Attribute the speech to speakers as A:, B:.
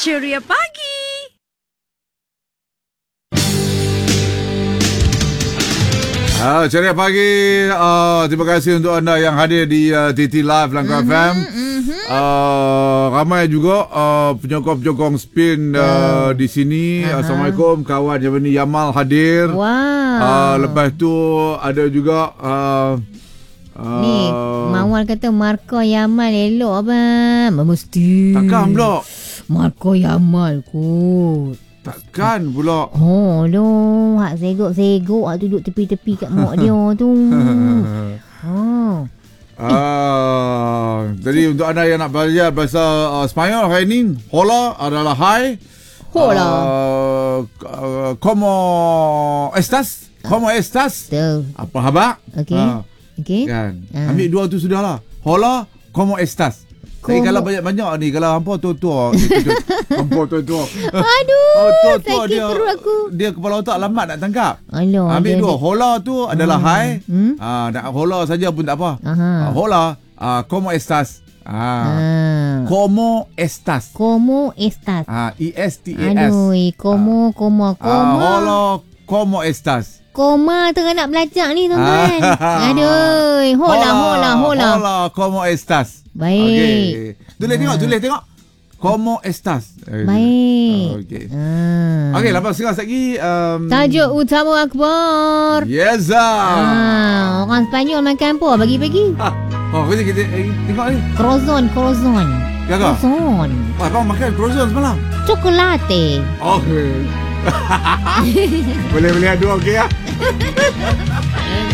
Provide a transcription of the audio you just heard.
A: Ceria Pagi.
B: Ceria pagi. Terima kasih untuk anda yang hadir di TT Live Langkah FM. Ramai juga penyokong-penyokong spin di sini. Assalamualaikum kawan yang ni Yamal hadir.
C: Wow.
B: Lepas tu ada juga
C: ni Mawar kata Marco Yamal elok abang. Mesti.
B: takkan pula.
C: Marco Yamal kot.
B: Takkan pula.
C: Oh loh, hak segok-segok hak duduk tepi-tepi kat mak dia tu.
B: Jadi untuk anda yang nak belajar bahasa Sepanyol hari ini, hola adalah hai.
C: Hola.
B: Como estas? Como estas?
C: Tu.
B: Apa khabar?
C: Okey. Okey.
B: Kan. Ambil dua tu sudahlah. Hola, como estas? Tapi kalau banyak-banyak ni, kalau hampa tua-tua, hampa tua-tua.
C: Aduh,
B: tua-tua
C: sakit perut aku.
B: Dia kepala otak lambat nak tangkap.
C: Alah,
B: Ambil dua. Hola tu adalah hai. Nak hola saja pun tak apa. Hola, como estas? Como estas?
C: Como estas?
B: E-S-T-A-S.
C: Aduh, como.
B: Hola, como estas?
C: Koma tengah nak belajar ni tuan-tuan. Aduh, hola.
B: Hola, como estas?
C: Baik.
B: Okay. Tulis tengok. Como estas?
C: Baik.
B: Okey. Okey, lepas setengah lagi.
C: Tajuk utama akhbar.
B: Yes.
C: Orang Sepanyol makan apa pagi-pagi?
B: Kita tengok ni.
C: Croissant.
B: Kakak?
C: Croissant.
B: Abang makan croissant semalam?
C: Chocolate.
B: Okey. Boleh lihat dua okey ya?